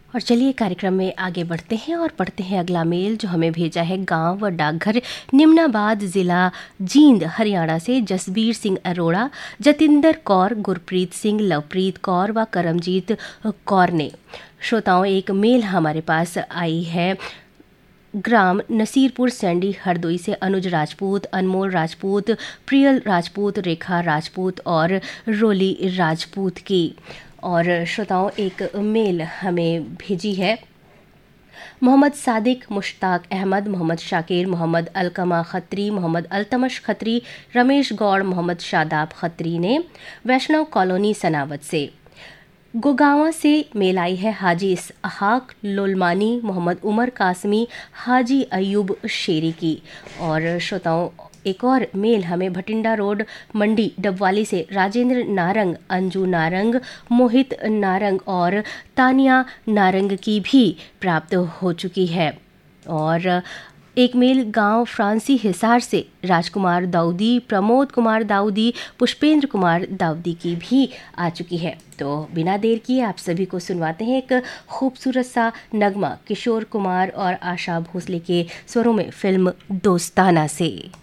और चलिए कार्यक्रम में आगे बढ़ते हैं और पढ़ते हैं अगला मेल जो हमें भेजा है गांव व डाकघर निम्नाबाद ज़िला जींद हरियाणा से जसबीर सिंह अरोड़ा, जतिंदर कौर, गुरप्रीत सिंह, लवप्रीत कौर व करमजीत कौर ने। श्रोताओं, एक मेल हमारे पास आई है ग्राम नसीरपुर सैंडी हरदोई से अनुज राजपूत, अनमोल राजपूत, प्रियल राजपूत, रेखा राजपूत और रोली राजपूत की। और श्रोताओं, एक मेल हमें भेजी है मोहम्मद सादिक, मुश्ताक अहमद, मोहम्मद शाकिर, मोहम्मद अलकमा खत्री, मोहम्मद अल्तमश खत्री, रमेश गौड़, मोहम्मद शादाब खत्री ने वैष्णव कॉलोनी सनावत से। गुगावा से मेल आई है हाजी इसहाक लोलमानी, मोहम्मद उमर कासमी, हाजी अयूब शेरी की। और श्रोताओं, एक और मेल हमें भटिंडा रोड मंडी डबवाली से राजेंद्र नारंग, अंजू नारंग, मोहित नारंग और तानिया नारंग की भी प्राप्त हो चुकी है। और एक मेल गांव फ्रांसी हिसार से राजकुमार दाऊदी, प्रमोद कुमार दाऊदी, पुष्पेंद्र कुमार दाऊदी की भी आ चुकी है। तो बिना देर किए आप सभी को सुनवाते हैं एक खूबसूरत सा नगमा किशोर कुमार और आशा भोसले के स्वरों में फिल्म दोस्ताना से।